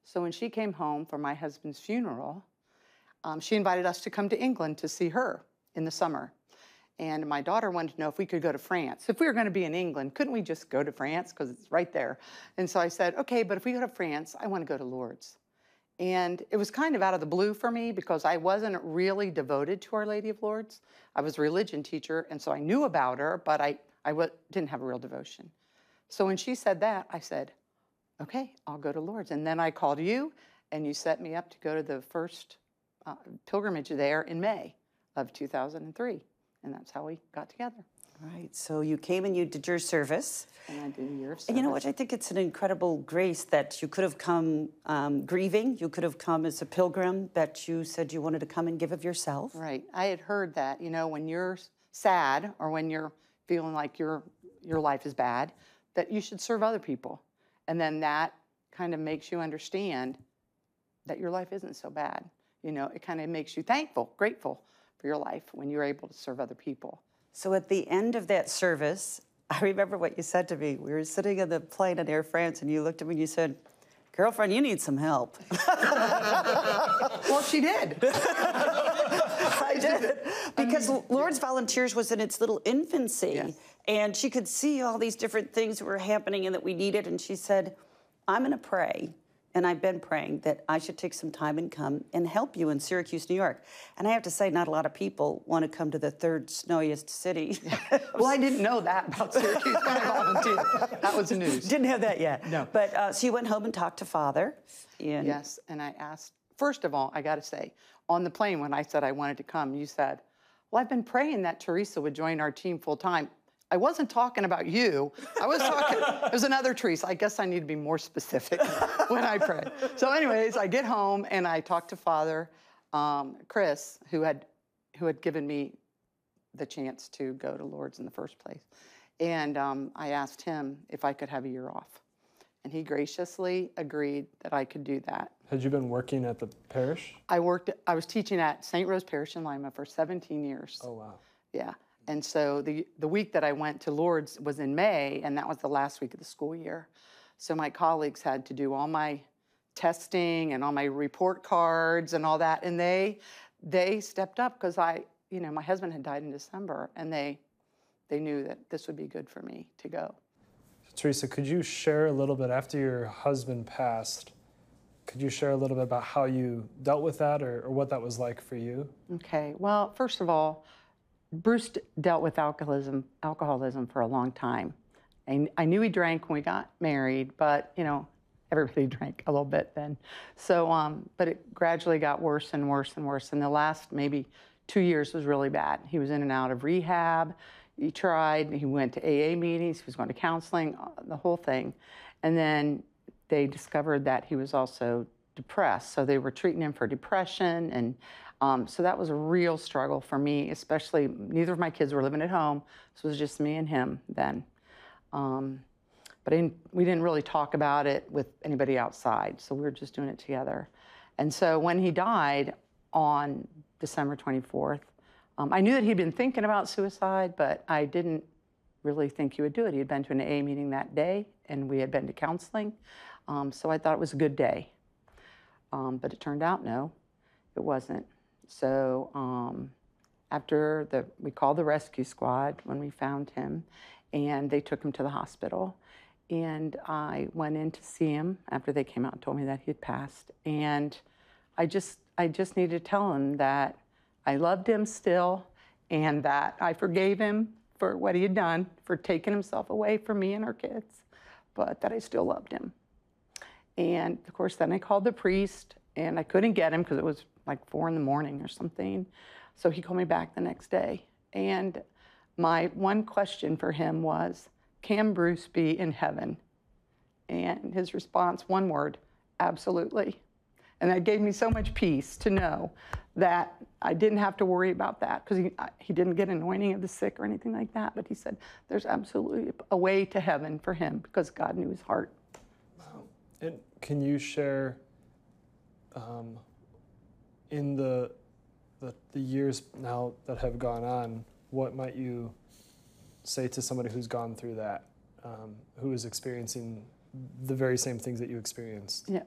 So when she came home for my husband's funeral, she invited us to come to England to see her in the summer. And my daughter wanted to know if we could go to France. If we were going to be in England, couldn't we just go to France? Because it's right there. And so I said, okay, but if we go to France, I want to go to Lourdes. And it was kind of out of the blue for me because I wasn't really devoted to Our Lady of Lourdes. I was a religion teacher, and so I knew about her, but I didn't have a real devotion. So when she said that, I said, okay, I'll go to Lourdes. And then I called you, and you set me up to go to the first pilgrimage there in May of 2003. And that's how we got together. Right. So you came and you did your service. And I did a year of service. And you know what? I think it's an incredible grace that you could have come grieving. You could have come as a pilgrim, that you said you wanted to come and give of yourself. Right. I had heard that, you know, when you're sad or when you're feeling like your life is bad, that you should serve other people. And then that kind of makes you understand that your life isn't so bad. You know, it kind of makes you thankful, grateful for your life when you're able to serve other people. So at the end of that service, I remember what you said to me. We were sitting in the plane on Air France, and you looked at me and you said, girlfriend, you need some help. Well, she did. I did. Because Lourdes Volunteers was in its little infancy, yes. And she could see all these different things that were happening and that we needed, and she said, I'm going to pray. And I've been praying that I should take some time and come and help you in Syracuse, New York. And I have to say, not a lot of people want to come to the third snowiest city. Well, I didn't know that about Syracuse when I volunteered. That was news. Didn't have that yet. No. But so you went home and talked to Father. And yes, and I asked, first of all, I got to say, on the plane when I said I wanted to come, you said, well, I've been praying that Teresa would join our team full time. I wasn't talking about you. I was talking, it was another Teresa. I guess I need to be more specific when I pray. So anyways, I get home and I talked to Father Chris, who had given me the chance to go to Lourdes in the first place. And I asked him if I could have a year off. And he graciously agreed that I could do that. Had you been working at the parish? I was teaching at St. Rose Parish in Lima for 17 years. Oh, wow. Yeah. And so the week that I went to Lourdes was in May, and that was the last week of the school year. So my colleagues had to do all my testing and all my report cards and all that, and they stepped up because my husband had died in December, and they knew that this would be good for me to go. Teresa, could you share a little bit, after your husband passed, could you share a little bit about how you dealt with that or what that was like for you? Okay. Well, first of all, Bruce dealt with alcoholism for a long time. And I knew he drank when we got married, but, you know, everybody drank a little bit then. So, but it gradually got worse and worse and worse. And the last maybe 2 years was really bad. He was in and out of rehab. He tried, he went to AA meetings, he was going to counseling, the whole thing. And then they discovered that he was also depressed. So they were treating him for depression, and so that was a real struggle for me, especially neither of my kids were living at home, so it was just me and him then. But we didn't really talk about it with anybody outside, so we were just doing it together. And so when he died on December 24th, I knew that he'd been thinking about suicide, but I didn't really think he would do it. He had been to an AA meeting that day, and we had been to counseling, so I thought it was a good day. But it turned out, no, it wasn't. So we called the rescue squad when we found him, and they took him to the hospital. And I went in to see him after they came out and told me that he had passed. And I just needed to tell him that I loved him still, and that I forgave him for what he had done, for taking himself away from me and our kids, but that I still loved him. And of course, then I called the priest, and I couldn't get him because it was like 4 in the morning or something. So he called me back the next day. And my one question for him was, can Bruce be in heaven? And his response, one word, absolutely. And that gave me so much peace to know that I didn't have to worry about that, because he didn't get anointing of the sick or anything like that. But he said there's absolutely a way to heaven for him because God knew his heart. Wow. And can you share, in the years now that have gone on, what might you say to somebody who's gone through that, who is experiencing the very same things that you experienced? Yeah.